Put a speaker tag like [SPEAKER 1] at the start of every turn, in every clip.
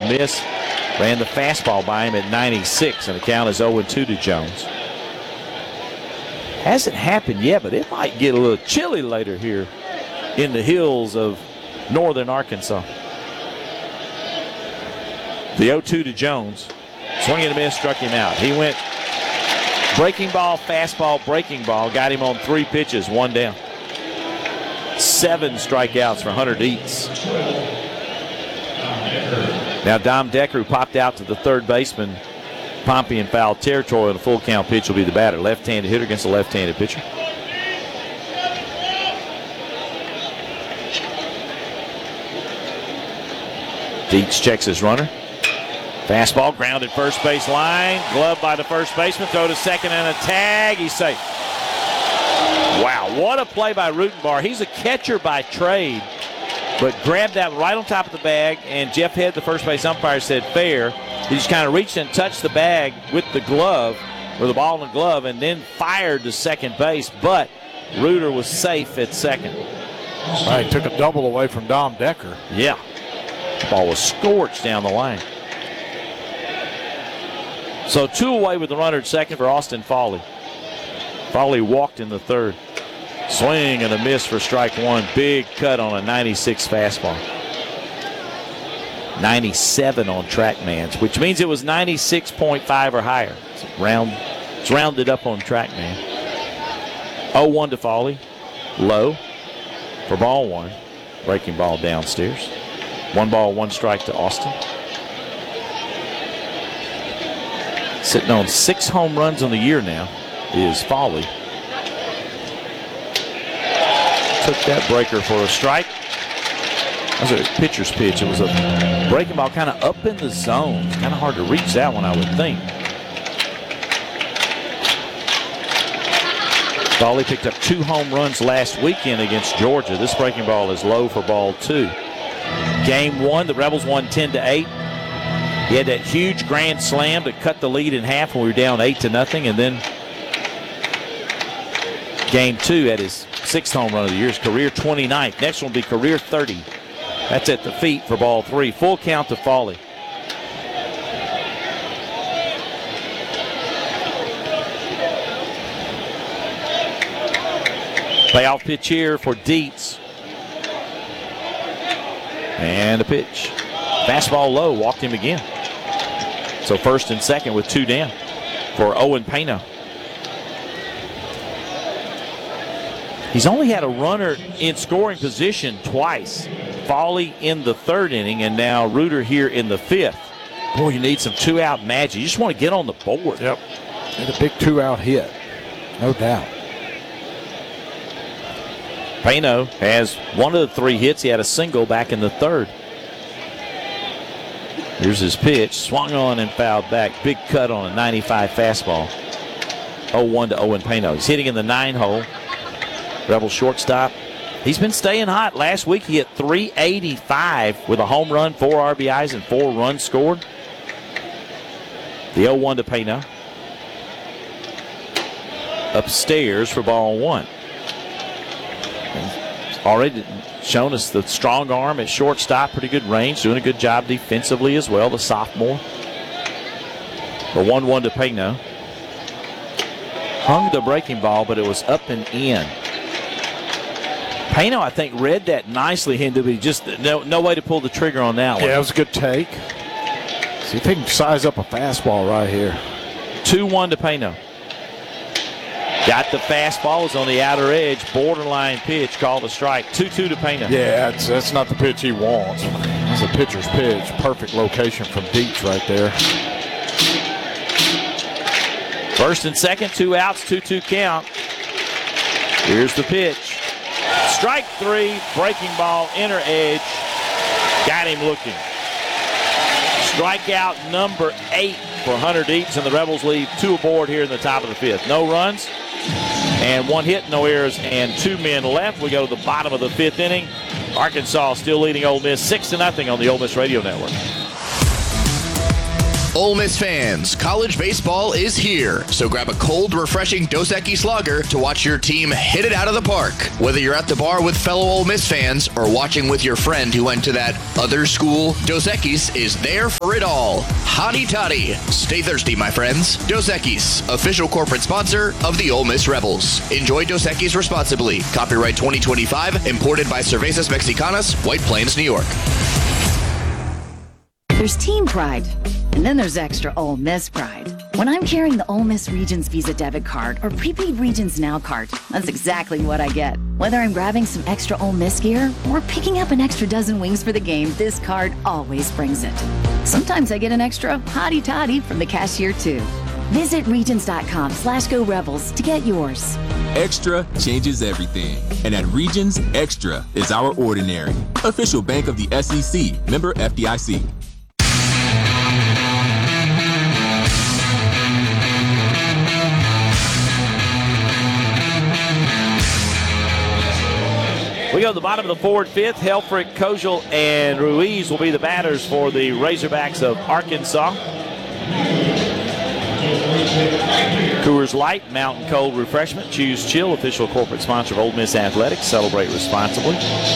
[SPEAKER 1] miss. Ran the fastball by him at 96, and the count is 0-2 to Jones. Hasn't happened yet, but it might get a little chilly later here in the hills of northern Arkansas. The 0-2 to Jones. Swing and a miss, struck him out. He went breaking ball, fastball, breaking ball. Got him on 3 pitches, 1 down. 7 strikeouts for Hunter Dietz. Now Dom Decker, who popped out to the third baseman, Pompey in foul territory on a full count pitch, will be the batter. Left-handed hitter against a left-handed pitcher. Dietz checks his runner. Fastball grounded first base line. Glove by the first baseman. Throw to second and a tag. He's safe. Wow, what a play by Rutenbar. He's a catcher by trade, but grabbed that right on top of the bag, and Jeff Head, the first base umpire, said fair. He just kind of reached and touched the bag with the glove, or the ball in the glove, and then fired to second base, but Reuter was safe at second.
[SPEAKER 2] Right, took a double away from Dom Decker.
[SPEAKER 1] Yeah, the ball was scorched down the line. So 2 away with the runner at second for Austin Fawley. Fawley walked in the third. Swing and a miss for strike 1. Big cut on a 96 fastball. 97 on TrackMan's, which means it was 96.5 or higher. It's rounded up on TrackMan. 0-1 to Fawley. Low for ball 1. Breaking ball downstairs. 1 ball, 1 strike to Austin. Sitting on 6 home runs on the year now is Fawley. Took that breaker for a strike. That was a pitcher's pitch. It was a breaking ball kind of up in the zone. It's kind of hard to reach that one, I would think. Fawley picked up 2 home runs last weekend against Georgia. This breaking ball is low for ball 2. Game 1, the Rebels won 10-8. He had that huge grand slam to cut the lead in half when we were down 8-0, and then game 2 had his 6th home run of the year, his career 29th. Next one will be career 30. That's at the feet for ball 3. Full count to Fawley. Playoff pitch here for Dietz. And a pitch. Fastball low, walked him again. So first and second with 2 down for Owen Payno. He's only had a runner in scoring position twice. Fawley in the 3rd inning, and now Reuter here in the 5th. Boy, you need some 2-out magic. You just want to get on the board.
[SPEAKER 2] Yep. Need a big 2-out hit. No doubt.
[SPEAKER 1] Payno has 1 of the 3 hits. He had a single back in the 3rd. Here's his pitch. Swung on and fouled back. Big cut on a 95 fastball. 0-1 to Owen Payno. He's hitting in the 9-hole. Rebel shortstop. He's been staying hot. Last week he hit .385 with a home run, 4 RBIs, and 4 runs scored. The 0-1 to Payno. Upstairs for ball 1. Already shown us the strong arm at shortstop, pretty good range, doing a good job defensively as well, the sophomore. The 1-1 to Payno. Hung the breaking ball, but it was up and in. Payno, I think, read that nicely, Hindu, just no way to pull the trigger on that one.
[SPEAKER 2] Yeah, it was a good take. See if he can size up a fastball right here.
[SPEAKER 1] 2-1 to Payno. Got the fastballs on the outer edge, borderline pitch, called a strike. 2-2 to Payno.
[SPEAKER 2] Yeah, that's not the pitch he wants. That's a pitcher's pitch. Perfect location from Dietz right there.
[SPEAKER 1] First and second, 2 outs, 2-2 count. Here's the pitch. Strike 3, breaking ball, inner edge. Got him looking. Strikeout number 8 for Hunter Dietz, and the Rebels leave 2 aboard here in the top of the 5th. No runs and 1 hit, no errors, and 2 men left. We go to the bottom of the 5th inning. Arkansas still leading Ole Miss 6-0 on the Ole Miss Radio Network.
[SPEAKER 3] Ole Miss fans, college baseball is here, so grab a cold, refreshing Dos Equis lager to watch your team hit it out of the park. Whether you're at the bar with fellow Ole Miss fans or watching with your friend who went to that other school, Dos Equis is there for it all. Hotty toddy. Stay thirsty, my friends. Dos Equis, official corporate sponsor of the Ole Miss Rebels. Enjoy Dos Equis responsibly. Copyright 2025, imported by Cervezas Mexicanas, White Plains, New York.
[SPEAKER 4] There's team pride, and then there's extra Ole Miss pride. When I'm carrying the Ole Miss Regions Visa debit card or prepaid Regions Now card, that's exactly what I get. Whether I'm grabbing some extra Ole Miss gear or picking up an extra dozen wings for the game, this card always brings it. Sometimes I get an extra hottie toddy from the cashier too. Visit Regions.com/Go Rebels to get yours.
[SPEAKER 5] Extra changes everything. And at Regions, Extra is our ordinary. Official bank of the SEC. Member FDIC.
[SPEAKER 1] We go to the bottom of the forward fifth. Helfrich, Kozel, and Ruiz will be the batters for the Razorbacks of Arkansas. Coors Light, Mountain Cold Refreshment. Choose Chill, official corporate sponsor of Ole Miss Athletics. Celebrate responsibly.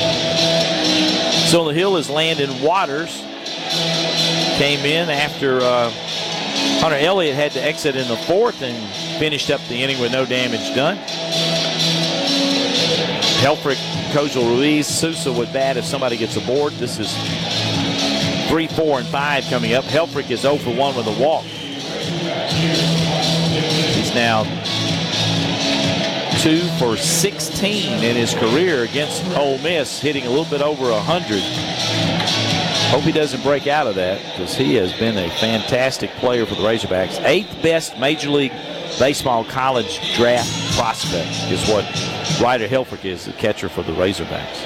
[SPEAKER 1] So on the hill is Landon Waters. Came in after Hunter Elliott had to exit in the fourth and finished up the inning with no damage done. Helfrich, Kozel, Ruiz, Sousa would bat if somebody gets aboard. This is 3, 4, and 5 coming up. Helfrich is 0 for 1 with a walk. He's now 2 for 16 in his career against Ole Miss, hitting a little bit over 100. Hope he doesn't break out of that because he has been a fantastic player for the Razorbacks. 8th best Major League Baseball college draft prospect is what Ryder Helfrich is, the catcher for the Razorbacks.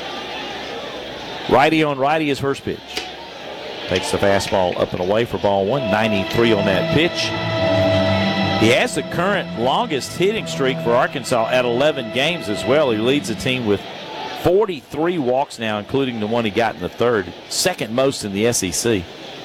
[SPEAKER 1] Righty on righty is first pitch. Takes the fastball up and away for ball one. 93 on that pitch. He has the current longest hitting streak for Arkansas at 11 games as well. He leads the team with 43 walks now, including the one he got in the third. Second most in the SEC.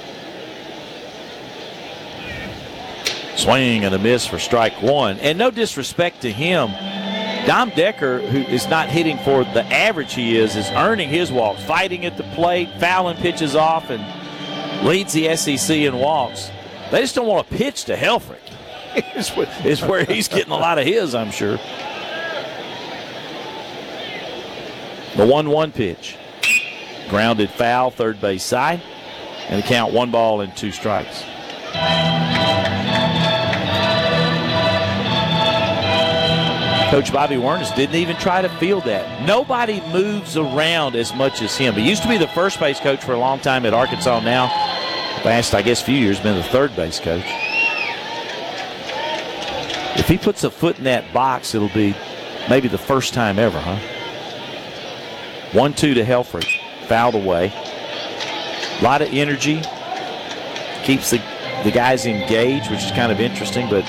[SPEAKER 1] Swing and a miss for strike one. And no disrespect to him, Dom Decker, who is not hitting for the average he is earning his walks, fighting at the plate, fouling pitches off, and leads the SEC in walks. They just don't want to pitch to Helfrich. is where he's getting a lot of his, I'm sure. The 1-1 pitch. Grounded foul, third base side. And the count 1 ball and 2 strikes. Coach Bobby Wernes didn't even try to field that. Nobody moves around as much as him. He used to be the first base coach for a long time at Arkansas. Now, the last, I guess, few years, been the third base coach. If he puts a foot in that box, it'll be maybe the first time ever, huh? 1-2 to Helfrich. Fouled away. A lot of energy. Keeps the guys engaged, which is kind of interesting, but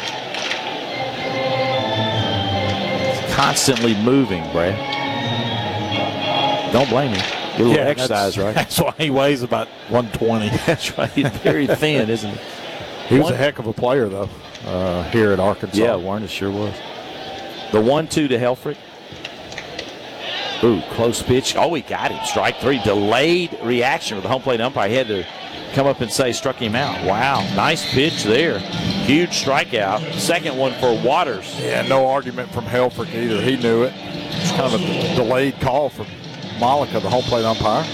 [SPEAKER 1] constantly moving, Brad. Don't blame him. Get a little exercise, right?
[SPEAKER 2] That's why he weighs about 120.
[SPEAKER 1] That's right. He's very thin, isn't he?
[SPEAKER 2] He was a heck of a player, though, here at Arkansas.
[SPEAKER 1] Yeah, Wernes sure was. The 1-2 to Helfrich. Ooh, close pitch. Oh, he got him. Strike 3. Delayed reaction with the home plate umpire. He had to come up and say struck him out. Wow, nice pitch there. Huge strikeout. Second one for Waters.
[SPEAKER 2] Yeah, no argument from Helfrich either. He knew it. It's kind of a delayed call from Malika, the home plate umpire.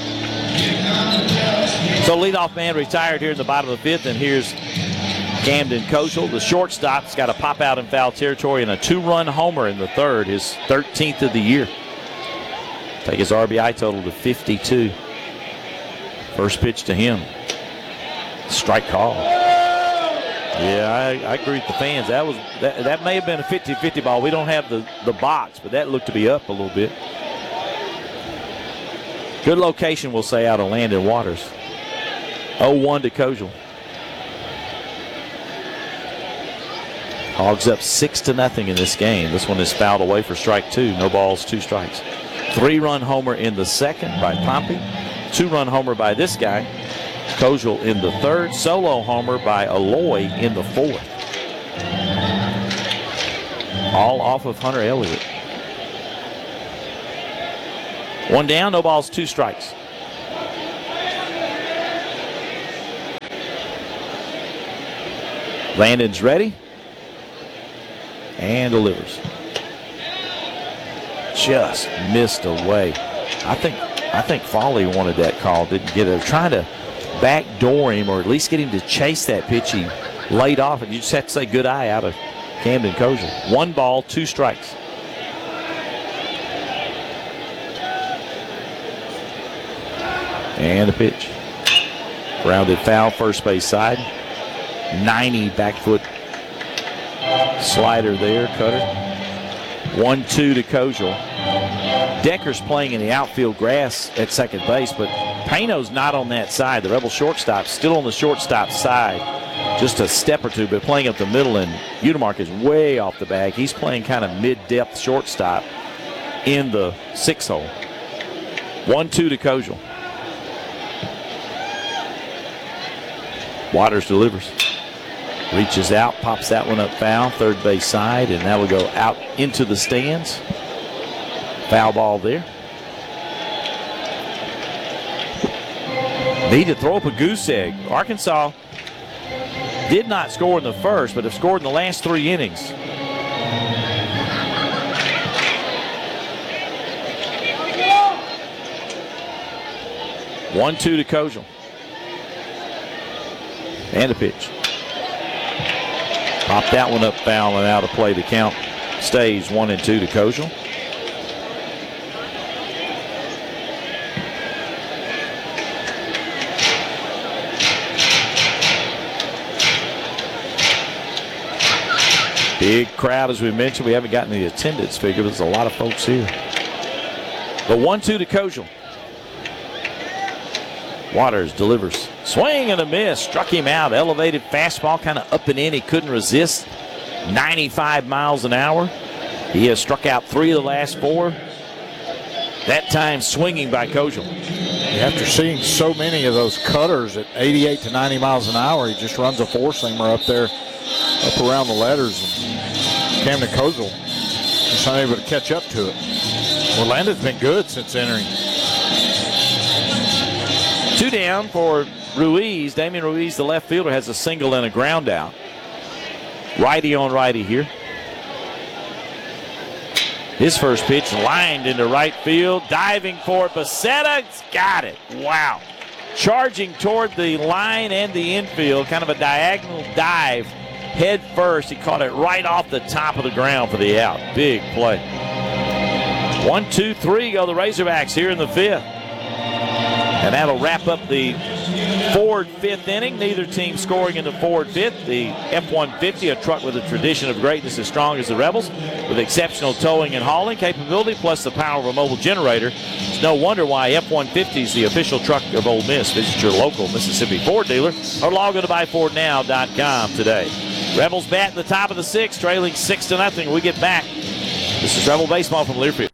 [SPEAKER 1] So leadoff man retired here in the bottom of the fifth, and here's Camden Kozel. The shortstop's got a pop out in foul territory and a 2-run homer in the third, his 13th of the year. Take his RBI total to 52. First pitch to him. Strike call. Yeah, I agree with the fans. That may have been a 50-50 ball. We don't have the box, but that looked to be up a little bit. Good location, we'll say, out of Landon Waters. 0-1 to Kozel. Hogs up 6-0 in this game. This one is fouled away for strike 2. No balls, 2 strikes. 3-run homer in the second by Pompey. 2-run homer by this guy. Kojal in the third. Solo homer by Aloy in the fourth. All off of Hunter Elliott. 1 down, no balls, 2 strikes. Landon's ready and delivers. Just missed away. I think Foley wanted that call, didn't get it. They're trying to backdoor him or at least get him to chase that pitch he laid off, and you just have to say good eye out of Camden Kojal. 1 ball, 2 strikes. And a pitch. Grounded foul, first base side. 90 back foot slider there, cutter. 1-2 to Kojal. Decker's playing in the outfield grass at second base, but Payno's not on that side. The Rebel shortstop still on the shortstop side, just a step or two, but playing up the middle, and Udemark is way off the bag. He's playing kind of mid-depth shortstop in the 6 hole. 1-2 to Kojal. Waters delivers. Reaches out, pops that one up foul, third base side, and that will go out into the stands. Foul ball there. Need to throw up a goose egg. Arkansas did not score in the first, but have scored in the last 3 innings. One, 2 to Kojal. And a pitch. Pop that one up foul and out of play. The count stays 1-2 to Kojal. Big crowd, as we mentioned. We haven't gotten the attendance figure, but there's a lot of folks here. The 1-2 to Kojal. Waters delivers. Swing and a miss. Struck him out. Elevated fastball, kind of up and in. He couldn't resist. 95 miles an hour. He has struck out 3 of the last 4. That time swinging by Kojal.
[SPEAKER 2] After seeing so many of those cutters at 88 to 90 miles an hour, he just runs a 4-seamer up there, up around the letters. And Camden Kojal is unable to catch up to it. Orlando's been good since entering.
[SPEAKER 1] 2 down for Ruiz. Damian Ruiz, the left fielder, has a single and a ground out. Righty on righty here. His first pitch lined into right field. Diving for it. Becerra's got it. Wow. Charging toward the line and the infield. Kind of a diagonal dive. Head first. He caught it right off the top of the ground for the out. Big play. 1, 2, 3 go the Razorbacks here in the 5th. And that'll wrap up the Ford 5th inning. Neither team scoring in the Ford 5th. The F-150, a truck with a tradition of greatness as strong as the Rebels, with exceptional towing and hauling capability, plus the power of a mobile generator. It's no wonder why F-150 is the official truck of Ole Miss. Visit your local Mississippi Ford dealer or log on to buyfordnow.com today. Rebels bat in the top of the 6th, trailing 6-0 when we get back. This is Rebel Baseball from Learfield.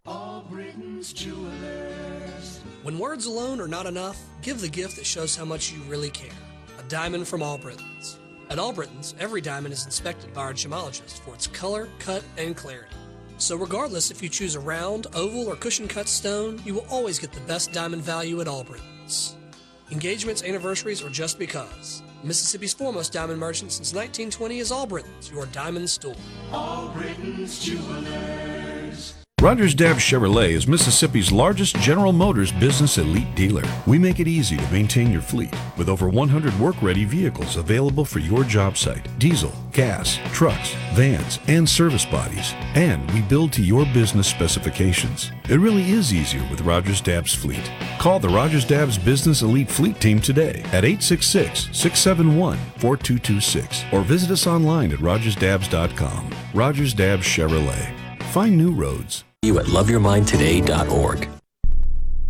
[SPEAKER 6] When words alone are not enough, give the gift that shows how much you really care. A diamond from Albritton's. At Albritton's, every diamond is inspected by our gemologist for its color, cut, and clarity. So regardless if you choose a round, oval, or cushion-cut stone, you will always get the best diamond value at Albritton's. Engagements, anniversaries, or just because. Mississippi's foremost diamond merchant since 1920 is Albritton's, your diamond store.
[SPEAKER 7] Albritton's Jewelers. Rogers Dabbs Chevrolet is Mississippi's largest General Motors business elite dealer. We make it easy to maintain your fleet with over 100 work-ready vehicles available for your job site. Diesel, gas, trucks, vans, and service bodies. And we build to your business specifications. It really is easier with Rogers Dabbs Fleet. Call the Rogers Dabbs Business Elite Fleet Team today at 866-671-4226 or visit us online at rogersdabbs.com. Rogers Dabbs Chevrolet. Find new roads.
[SPEAKER 8] You at loveyourmindtoday.org.